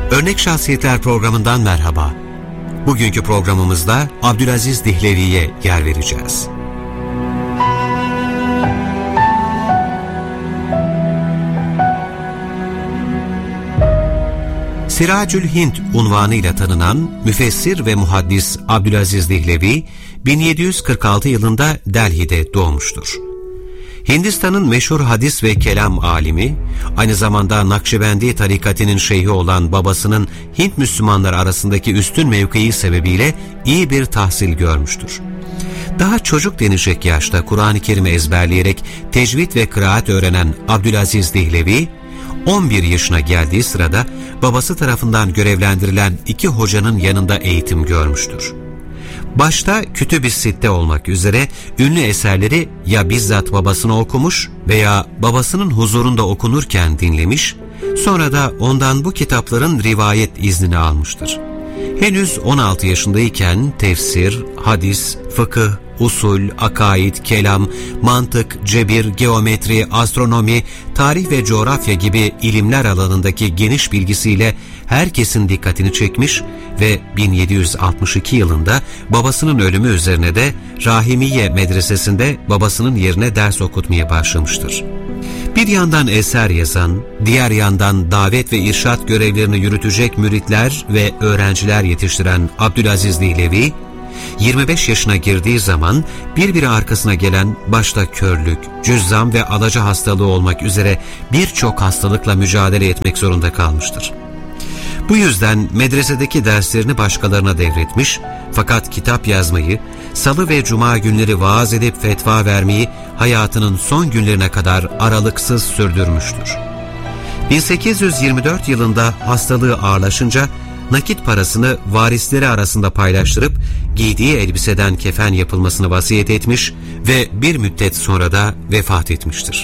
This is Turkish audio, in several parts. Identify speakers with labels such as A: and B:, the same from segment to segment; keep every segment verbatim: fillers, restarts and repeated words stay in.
A: Örnek Şahsiyetler programından merhaba. Bugünkü programımızda Abdülaziz Dihlevi'ye yer vereceğiz. Siracül Hint unvanıyla tanınan müfessir ve muhaddis Abdülaziz Dihlevi, bin yedi yüz kırk altı yılında Delhi'de doğmuştur. Hindistan'ın meşhur hadis ve kelam alimi, aynı zamanda Nakşibendi tarikatının şeyhi olan babasının Hint Müslümanlar arasındaki üstün mevkii sebebiyle iyi bir tahsil görmüştür. Daha çocuk denecek yaşta Kur'an-ı Kerim'i ezberleyerek tecvid ve kıraat öğrenen Abdülaziz Dihlevi, on bir yaşına geldiği sırada babası tarafından görevlendirilen iki hocanın yanında eğitim görmüştür. Başta Kütüb-i Sitte olmak üzere ünlü eserleri ya bizzat babasına okumuş veya babasının huzurunda okunurken dinlemiş, sonra da ondan bu kitapların rivayet iznini almıştır. Henüz on altı yaşındayken tefsir, hadis, fıkıh, usul, akaid, kelam, mantık, cebir, geometri, astronomi, tarih ve coğrafya gibi ilimler alanındaki geniş bilgisiyle herkesin dikkatini çekmiş ve bin yedi yüz altmış iki yılında babasının ölümü üzerine de Rahimiye medresesinde babasının yerine ders okutmaya başlamıştır. Bir yandan eser yazan, diğer yandan davet ve irşat görevlerini yürütecek müritler ve öğrenciler yetiştiren Abdülaziz Dihlevi, yirmi beş yaşına girdiği zaman birbiri arkasına gelen başta körlük, cüzzam ve alaca hastalığı olmak üzere birçok hastalıkla mücadele etmek zorunda kalmıştır. Bu yüzden medresedeki derslerini başkalarına devretmiş, fakat kitap yazmayı, salı ve cuma günleri vaaz edip fetva vermeyi hayatının son günlerine kadar aralıksız sürdürmüştür. bin sekiz yüz yirmi dört yılında hastalığı ağırlaşınca nakit parasını varisleri arasında paylaştırıp giydiği elbiseden kefen yapılmasını vasiyet etmiş ve bir müddet sonra da vefat etmiştir.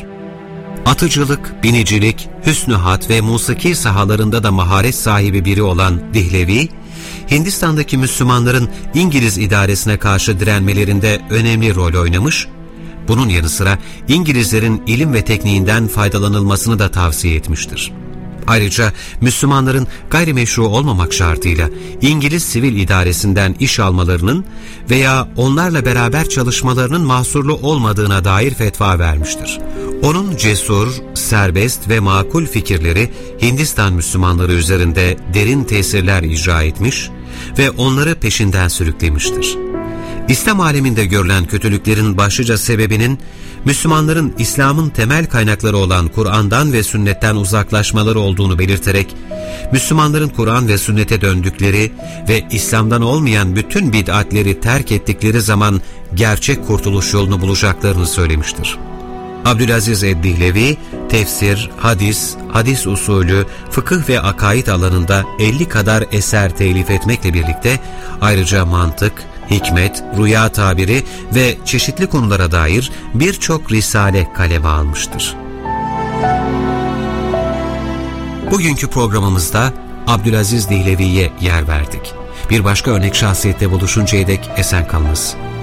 A: Atıcılık, binicilik, hüsnü hat ve musiki sahalarında da maharet sahibi biri olan Dihlevi, Hindistan'daki Müslümanların İngiliz idaresine karşı direnmelerinde önemli rol oynamış, bunun yanı sıra İngilizlerin ilim ve tekniğinden faydalanılmasını da tavsiye etmiştir. Ayrıca Müslümanların gayrimeşru olmamak şartıyla İngiliz sivil idaresinden iş almalarının veya onlarla beraber çalışmalarının mahsurlu olmadığına dair fetva vermiştir. Onun cesur, serbest ve makul fikirleri Hindistan Müslümanları üzerinde derin tesirler icra etmiş ve onları peşinden sürüklemiştir. İslam aleminde görülen kötülüklerin başlıca sebebinin Müslümanların İslam'ın temel kaynakları olan Kur'an'dan ve sünnetten uzaklaşmaları olduğunu belirterek, Müslümanların Kur'an ve sünnete döndükleri ve İslam'dan olmayan bütün bid'atleri terk ettikleri zaman gerçek kurtuluş yolunu bulacaklarını söylemiştir. Abdülaziz Dihlevi, tefsir, hadis, hadis usulü, fıkıh ve akaid alanında elli kadar eser telif etmekle birlikte ayrıca mantık, hikmet, rüya tabiri ve çeşitli konulara dair birçok risale kaleme almıştır. Bugünkü programımızda Abdülaziz Dihlevi'ye yer verdik. Bir başka örnek şahsiyette buluşuncaya dek esen kalınız.